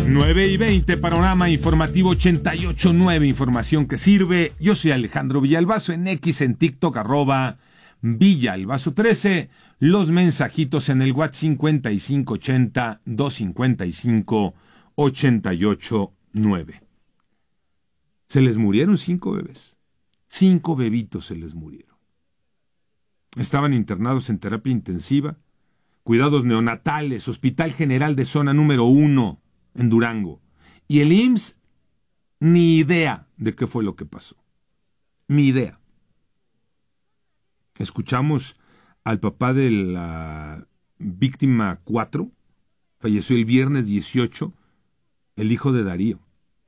9:20, panorama informativo 88.9, información que sirve. Yo soy Alejandro Villalbazo, en X, en TikTok, @Villalbazo13. Los mensajitos en el WhatsApp 5580-255-889. Se les murieron 5 bebés. 5 bebitos se les murieron. Estaban internados en terapia intensiva, cuidados neonatales, Hospital General de Zona número 1, en Durango. Y el IMSS, ni idea de qué fue lo que pasó. Ni idea. Escuchamos al papá de la víctima 4, falleció el viernes 18, el hijo de Darío.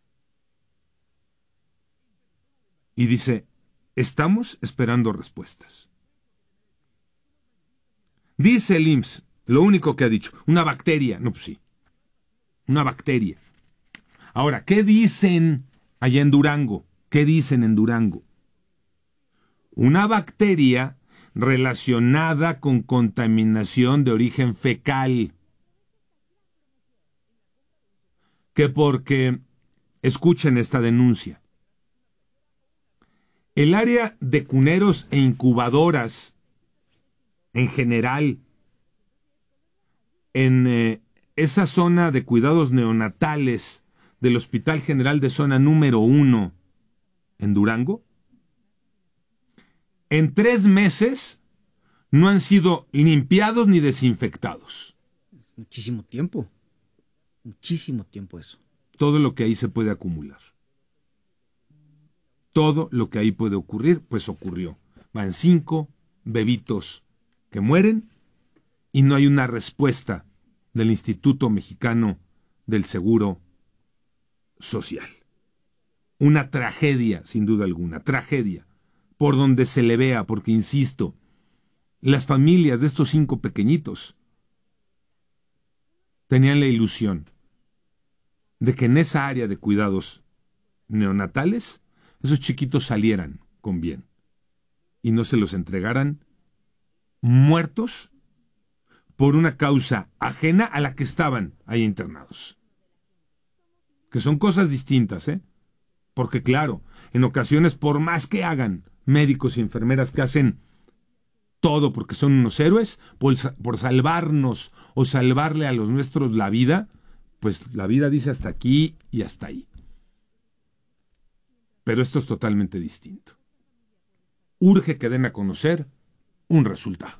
Y dice, estamos esperando respuestas. Dice el IMSS, lo único que ha dicho, una bacteria. No, pues sí, una bacteria. Ahora, ¿qué dicen allá en Durango? ¿Qué dicen en Durango? Una bacteria relacionada con contaminación de origen fecal. Que porque, escuchen esta denuncia, el área de cuneros e incubadoras, en general, en esa zona de cuidados neonatales del Hospital General de Zona número 1 en Durango, en 3 meses no han sido limpiados ni desinfectados. Muchísimo tiempo eso. Todo lo que ahí se puede acumular. Todo lo que ahí puede ocurrir, pues ocurrió. Van 5 bebitos que mueren y no hay una respuesta del Instituto Mexicano del Seguro Social. Una tragedia, sin duda alguna, tragedia, por donde se le vea, porque insisto, las familias de estos 5 pequeñitos tenían la ilusión de que en esa área de cuidados neonatales esos chiquitos salieran con bien y no se los entregaran muertos por una causa ajena a la que estaban ahí internados. Que son cosas distintas, porque claro, en ocasiones, por más que hagan médicos y enfermeras que hacen todo porque son unos héroes, por salvarnos o salvarle a los nuestros la vida, pues la vida dice hasta aquí y hasta ahí. Pero esto es totalmente distinto. Urge que den a conocer un resultado.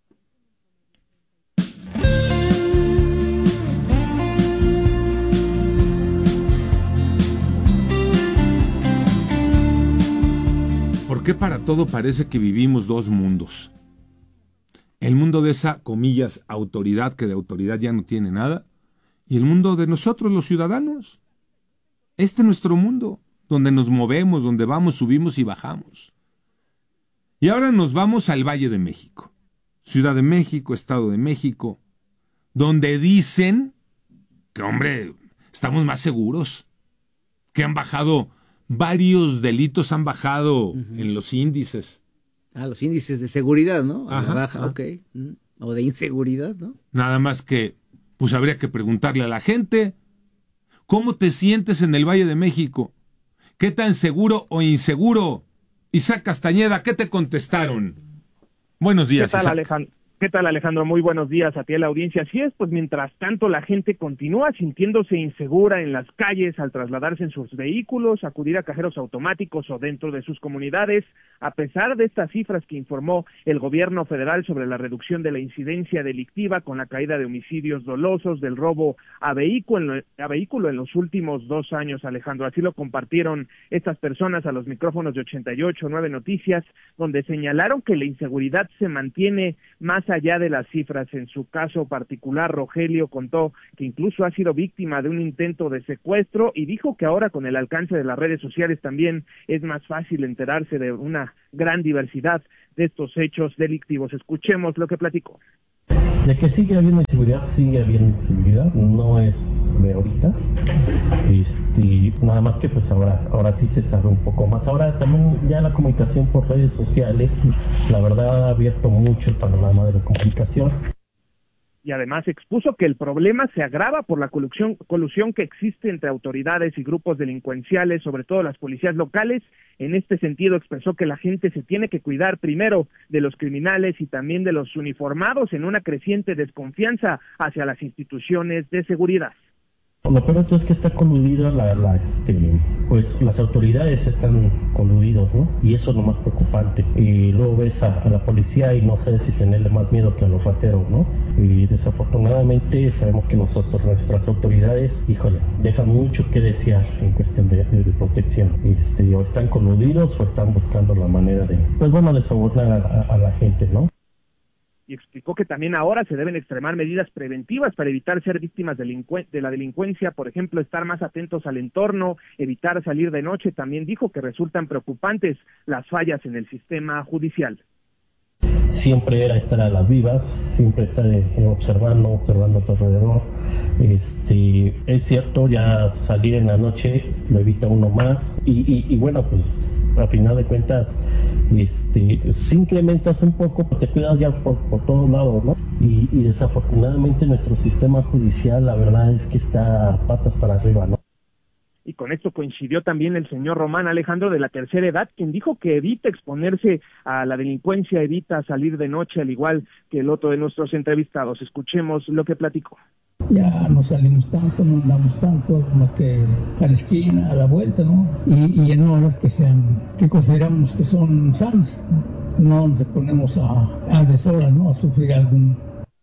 ¿Por qué para todo parece que vivimos 2 mundos? El mundo de esa, comillas, autoridad, que de autoridad ya no tiene nada, y el mundo de nosotros, los ciudadanos. Este es nuestro mundo, donde nos movemos, donde vamos, subimos y bajamos. Y ahora nos vamos al Valle de México, Ciudad de México, Estado de México, donde dicen que, hombre, estamos más seguros, que han bajado, varios delitos han bajado en los índices. Los índices de seguridad, ¿no? Ajá, baja, ok. O de inseguridad, ¿no? Nada más que, pues habría que preguntarle a la gente, ¿cómo te sientes en el Valle de México? ¿Qué tan seguro o inseguro? Isaac Castañeda, ¿qué te contestaron? Buenos días, Isaac. ¿Qué tal, Alejandro? Muy buenos días a ti, a la audiencia. Así es, pues mientras tanto la gente continúa sintiéndose insegura en las calles al trasladarse en sus vehículos, acudir a cajeros automáticos o dentro de sus comunidades, a pesar de estas cifras que informó el gobierno federal sobre la reducción de la incidencia delictiva con la caída de homicidios dolosos, del robo a vehículo en los últimos 2 años, Alejandro. Así lo compartieron estas personas a los micrófonos de 88.9 Noticias, donde señalaron que la inseguridad se mantiene más allá de las cifras. En su caso particular, Rogelio contó que incluso ha sido víctima de un intento de secuestro y dijo que ahora con el alcance de las redes sociales también es más fácil enterarse de una gran diversidad de estos hechos delictivos. Escuchemos lo que platicó. De que sigue habiendo inseguridad, no es de ahorita, nada más que pues ahora sí se sabe un poco más. Ahora también ya la comunicación por redes sociales, la verdad ha abierto mucho el panorama de la comunicación. Y además expuso que el problema se agrava por la colusión que existe entre autoridades y grupos delincuenciales, sobre todo las policías locales. En este sentido expresó que la gente se tiene que cuidar primero de los criminales y también de los uniformados en una creciente desconfianza hacia las instituciones de seguridad. Lo peor es que está coludida pues las autoridades están coludidos, ¿no? Y eso es lo más preocupante. Y luego ves a la policía y no sabes si tenerle más miedo que a los rateros, ¿no? Y desafortunadamente sabemos que nuestras autoridades, híjole, dejan mucho que desear en cuestión de protección. O están coludidos o están buscando la manera de sobornar a la gente, ¿no? Y explicó que también ahora se deben extremar medidas preventivas para evitar ser víctimas de la delincuencia, por ejemplo, estar más atentos al entorno, evitar salir de noche. También dijo que resultan preocupantes las fallas en el sistema judicial. Siempre era estar a las vivas, siempre estar observando a tu alrededor. Es cierto, ya salir en la noche lo evita uno más y bueno, pues a final de cuentas si incrementas un poco, te cuidas ya por todos lados, ¿no? Y desafortunadamente nuestro sistema judicial, la verdad es que está patas para arriba, ¿no? Y con esto coincidió también el señor Román Alejandro de la tercera edad, quien dijo que evita exponerse a la delincuencia, evita salir de noche, al igual que el otro de nuestros entrevistados. Escuchemos lo que platicó. Ya no salimos tanto, no andamos tanto, como que a la esquina, a la vuelta, ¿no? Y en horas que consideramos que son sanas, ¿no? No nos ponemos a deshoras, ¿no? A sufrir algún...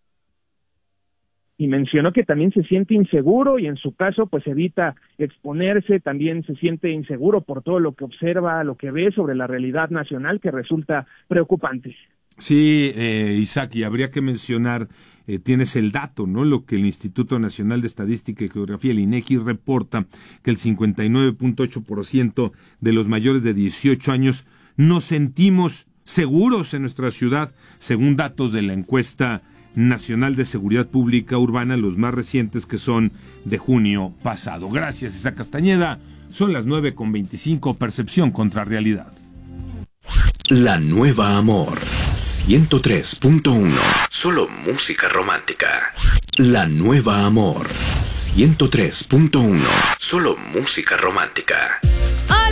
Y mencionó que también se siente inseguro y en su caso pues evita exponerse, también se siente inseguro por todo lo que observa, lo que ve sobre la realidad nacional que resulta preocupante. Sí, Isaac, y habría que mencionar, tienes el dato, ¿no? Lo que el Instituto Nacional de Estadística y Geografía, el INEGI, reporta que el 59.8% de los mayores de 18 años nos sentimos seguros en nuestra ciudad, según datos de la encuesta Nacional de Seguridad Pública Urbana, los más recientes, que son de junio pasado. Gracias, Isaac Castañeda. Son las 9:25, percepción contra realidad. La Nueva Amor 103.1. Solo música romántica. La Nueva Amor 103.1. Solo música romántica.